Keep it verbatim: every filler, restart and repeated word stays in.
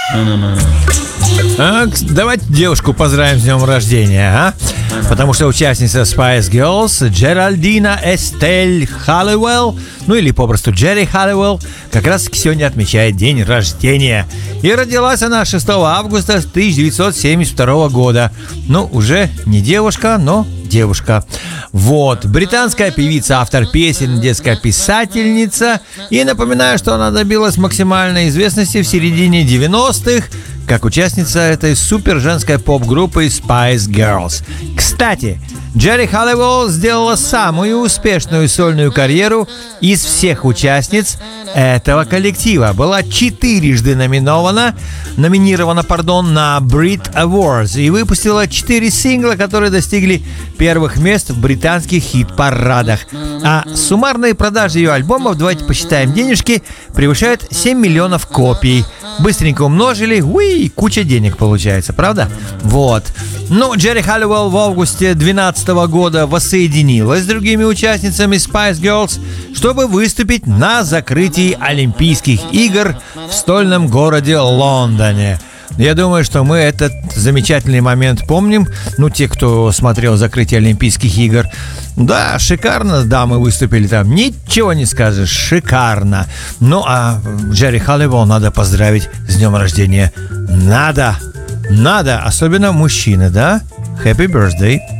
А, давайте девушку поздравим с днем рождения, а? Потому что участница Spice Girls Джеральдина Эстель Халлиуэлл, ну или попросту Джерри Халлиуэлл, как раз сегодня отмечает день рождения. И родилась она шестого августа тысяча девятьсот семьдесят второго года. Ну, уже не девушка, но девушка. Вот. Британская певица, автор песен, детская писательница. И напоминаю, что она добилась максимальной известности в середине девяностых, как участница этой супер женской поп-группы Spice Girls. Кстати, Джерри Халлиуэлл сделала самую успешную сольную карьеру из всех участниц этого коллектива. Была четырежды номинована, номинирована, пардон, на Brit Awards и выпустила четыре сингла, которые достигли первых мест в британских хит-парадах. А суммарные продажи ее альбомов, давайте посчитаем денежки, превышают семь миллионов копий. Быстренько умножили, уи, куча денег получается, правда? Вот. Ну, Джерри Халлиуэлл в августе две тысячи двенадцатого года воссоединилась с другими участницами Spice Girls, чтобы выступить на закрытии Олимпийских игр в стольном городе Лондоне. Я думаю, что мы этот замечательный момент помним. Ну, те, кто смотрел закрытие Олимпийских игр. Да, шикарно дамы выступили там. Ничего не скажешь, шикарно. Ну, а Джерри Халлиуэлл надо поздравить с днем рождения. Надо, надо, особенно мужчины, да? Happy birthday.